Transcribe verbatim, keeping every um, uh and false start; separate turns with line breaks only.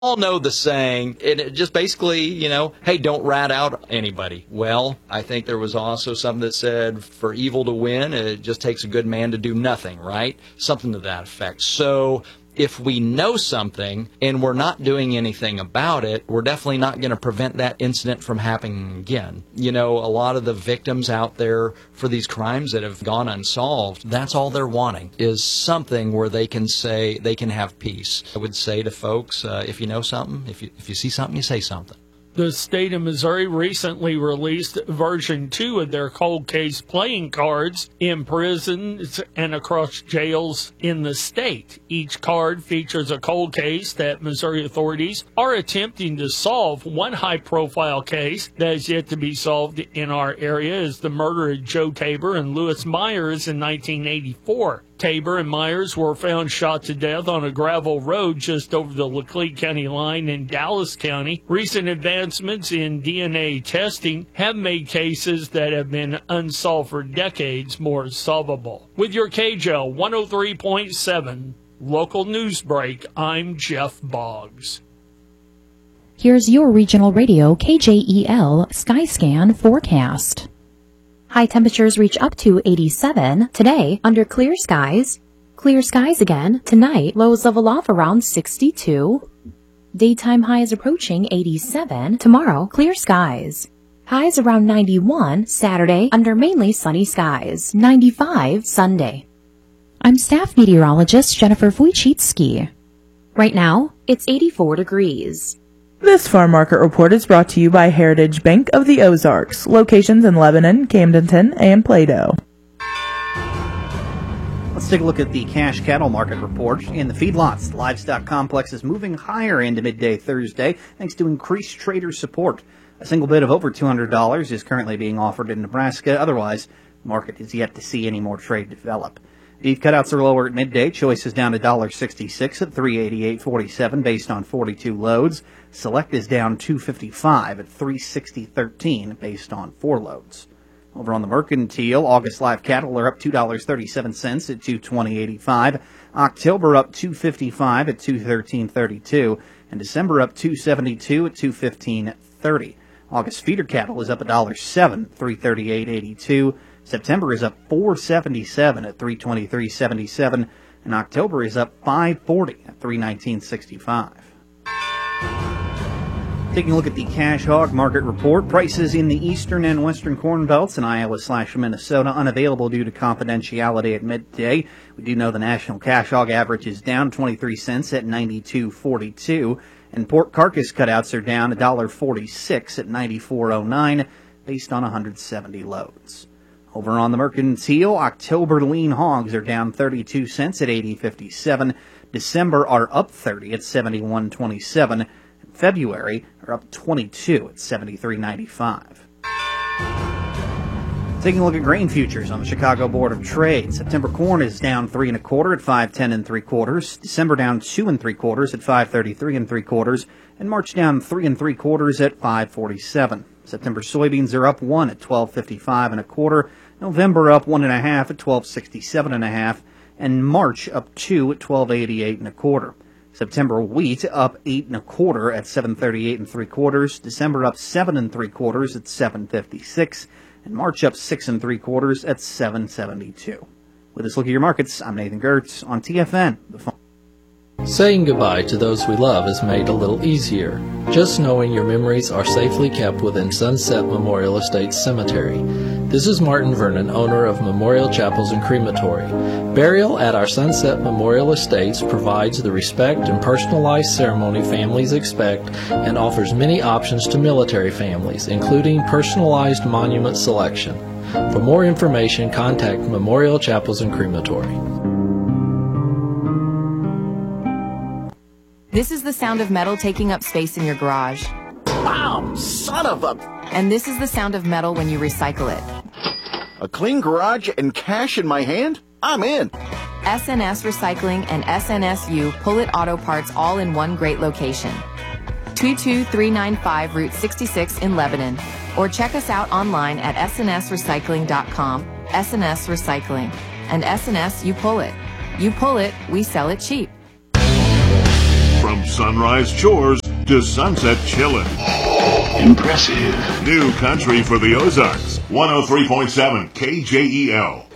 all know the saying, and it just basically, you know, hey, don't rat out anybody. Well, I think there was also something that said, for evil to win, it just takes a good man to do nothing, right? Something to that effect. So if we know something and we're not doing anything about it, we're definitely not going to prevent that incident from happening again. You know, a lot of the victims out there for these crimes that have gone unsolved, that's all they're wanting, is something where they can say, they can have peace. I would say to folks, uh, if you know something, if you, if you see something, you say something.
The state of Missouri recently released version two of their cold case playing cards in prisons and across jails in the state. Each card features a cold case that Missouri authorities are attempting to solve. One high-profile case that is yet to be solved in our area is the murder of Joe Tabor and Louis Myers in nineteen eighty-four. Tabor and Myers were found shot to death on a gravel road just over the Laclede County line in Dallas County. Recent advancements in D N A testing have made cases that have been unsolved for decades more solvable. With your K J L one oh three point seven local news break, I'm Jeff Boggs.
Here's your regional radio K J E L Skyscan forecast. High temperatures reach up to eighty-seven. Today, under clear skies. Clear skies again. Tonight, lows level off around sixty-two. Daytime highs approaching eighty-seven. Tomorrow, clear skies. Highs around ninety-one. Saturday, under mainly sunny skies. ninety-five Sunday. I'm staff meteorologist Jennifer Wojcicki. Right now, it's eighty-four degrees.
This farm market report is brought to you by Heritage Bank of the Ozarks, locations in Lebanon, Camdenton, and Plato.
Let's take a look at the cash cattle market report. In the feedlots, the livestock complex is moving higher into midday Thursday thanks to increased trader support. A single bid of over two hundred dollars is currently being offered in Nebraska. Otherwise, the market is yet to see any more trade develop. Beef cutouts are lower at midday. Choice is down to one dollar sixty-six at three eighty-eight forty-seven based on forty-two loads. Select is down two fifty-five at three sixty thirteen based on four loads. Over on the mercantile, August live cattle are up two dollars and thirty-seven cents at two twenty eighty-five. October up two fifty-five at two thirteen thirty-two. And December up two seventy-two at two fifteen thirty. August feeder cattle is up one dollar seven, three thirty-eight eighty-two. September is up four seventy-seven at three twenty-three seventy-seven, and October is up five forty at three nineteen sixty-five. Taking a look at the cash hog market report, prices in the eastern and western corn belts in Iowa slash Minnesota unavailable due to confidentiality at midday. We do know the national cash hog average is down twenty-three cents at ninety-two forty-two, and pork carcass cutouts are down one dollar forty-six at ninety-four oh nine based on one hundred seventy loads. Over on the mercantile, October lean hogs are down thirty-two cents at eighty fifty-seven. December are up thirty at seventy-one twenty-seven. And February are up twenty-two at seventy-three ninety-five. Taking a look at grain futures on the Chicago Board of Trade. September corn is down three and a quarter at five ten and three quarters. December down two and three quarters at five thirty-three and three quarters. And March down three and three quarters at five forty-seven. September soybeans are up one at twelve fifty-five and a quarter. November up one and a half at twelve sixty-seven and a half, and March up two at twelve eighty-eight and a quarter. September wheat up eight and a quarter at seven thirty-eight and three quarters. December up seven and three quarters at seven fifty-six, and March up six and three quarters at seven seventy-two. With this look at your markets, I'm Nathan Gertz on T F N. The phone.
Saying goodbye to those we love is made a little easier. Just knowing your memories are safely kept within Sunset Memorial Estates Cemetery. This is Martin Vernon, owner of Memorial Chapels and Crematory. Burial at our Sunset Memorial Estates provides the respect and personalized ceremony families expect and offers many options to military families, including personalized monument selection. For more information, contact Memorial Chapels and Crematory.
This is the sound of metal taking up space in your garage.
Wow, son of a...
And this is the sound of metal when you recycle it.
A clean garage and cash in my hand? I'm in.
S N S Recycling and S N S U Pull-It Auto Parts all in one great location. two two three nine five Route sixty-six in Lebanon. Or check us out online at S N S recycling dot com. S N S Recycling. And S N S You Pull It. You pull it, we sell it cheap.
From sunrise chores to sunset chillin'.
Impressive.
New country for the Ozarks. one oh three point seven K J E L.